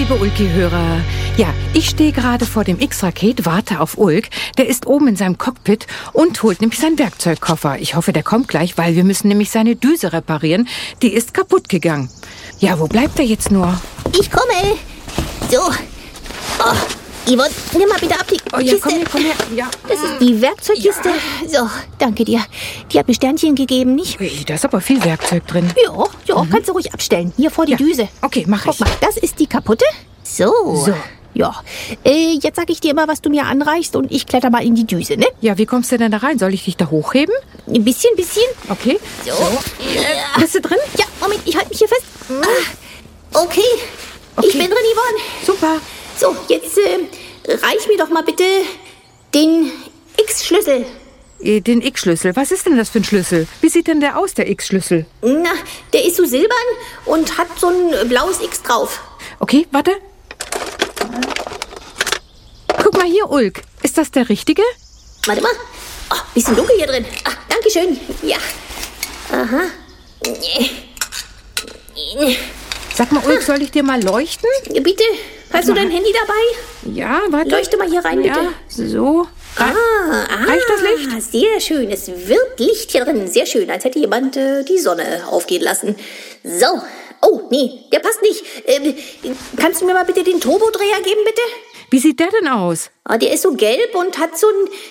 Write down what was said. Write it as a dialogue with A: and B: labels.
A: liebe Ulki-Hörer. Ja, ich stehe gerade vor dem X-Raket, warte auf Ulk. Der ist oben in seinem Cockpit und holt nämlich seinen Werkzeugkoffer. Ich hoffe, der kommt gleich, weil wir müssen nämlich seine Düse reparieren. Die ist kaputt gegangen. Ja, wo bleibt er jetzt nur?
B: Ich komme. So. Oh, Yvonne, nimm mal bitte ab die
A: Oh ja,
B: Kiste.
A: komm her. Ja.
B: Das ist die Werkzeugkiste. Ja. So, danke dir. Die hat mir Sternchen gegeben, nicht?
A: Ui, da ist aber viel Werkzeug drin.
B: Ja, kannst du ruhig abstellen. Hier vor die Düse.
A: Okay, mach ich.
B: Guck mal, das ist die kaputte. So. Ja, jetzt sag ich dir immer, was du mir anreichst und ich kletter mal in die Düse, ne?
A: Ja, wie kommst du denn da rein? Soll ich dich da hochheben?
B: Ein bisschen.
A: Okay.
B: So.
A: Bist du drin?
B: Ja, Moment, ich halte mich hier fest. Okay, ich bin drin, Yvonne.
A: Super.
B: So, jetzt reich mir doch mal bitte den X-Schlüssel.
A: Den X-Schlüssel. Was ist denn das für ein Schlüssel? Wie sieht denn der aus, der X-Schlüssel?
B: Na, der ist so silbern und hat so ein blaues X drauf.
A: Okay, warte. Guck mal hier, Ulk. Ist das der richtige?
B: Warte mal. Oh, bisschen dunkel hier drin. Ach, danke schön. Ja. Aha.
A: Sag mal, Ulk, soll ich dir mal leuchten?
B: Bitte, hast du dein Handy dabei?
A: Ja, warte.
B: Leuchte mal hier rein, bitte.
A: Ja, so. Reicht das Licht?
B: Sehr schön. Es wird Licht hier drin. Sehr schön, als hätte jemand die Sonne aufgehen lassen. So. Oh, nee, der passt nicht. Kannst du mir mal bitte den Turbodreher geben, bitte?
A: Wie sieht der denn aus?
B: Der ist so gelb und hat so ein